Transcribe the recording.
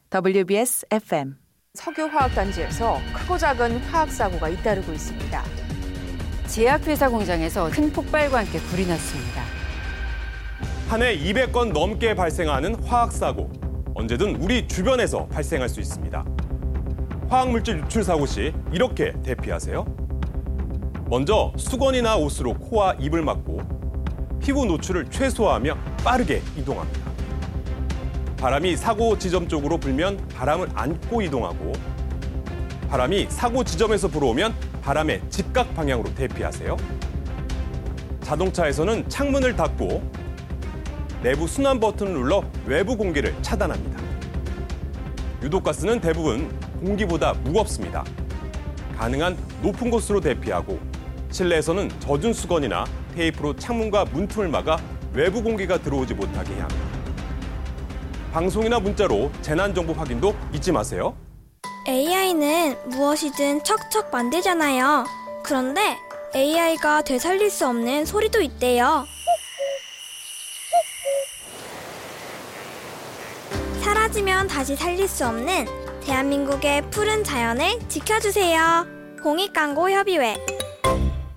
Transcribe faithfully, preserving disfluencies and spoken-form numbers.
더블유비에스 에프엠 석유화학단지에서 크고 작은 화학사고가 잇따르고 있습니다. 제약회사 공장에서 큰 폭발과 함께 불이 났습니다. 한 해 이백 건 넘게 발생하는 화학사고. 언제든 우리 주변에서 발생할 수 있습니다. 화학물질 유출 사고 시 이렇게 대피하세요. 먼저 수건이나 옷으로 코와 입을 막고 피부 노출을 최소화하며 빠르게 이동합니다. 바람이 사고 지점 쪽으로 불면 바람을 안고 이동하고 바람이 사고 지점에서 불어오면 바람의 직각 방향으로 대피하세요. 자동차에서는 창문을 닫고 내부 순환 버튼을 눌러 외부 공기를 차단합니다. 유독가스는 대부분 공기보다 무겁습니다. 가능한 높은 곳으로 대피하고 실내에서는 젖은 수건이나 테이프로 창문과 문틈을 막아 외부 공기가 들어오지 못하게 해야 합니다. 방송이나 문자로 재난정보 확인도 잊지 마세요. 에이아이는 무엇이든 척척 만들잖아요. 그런데 에이아이가 되살릴 수 없는 소리도 있대요. 사라지면 다시 살릴 수 없는 대한민국의 푸른 자연을 지켜주세요. 공익광고협의회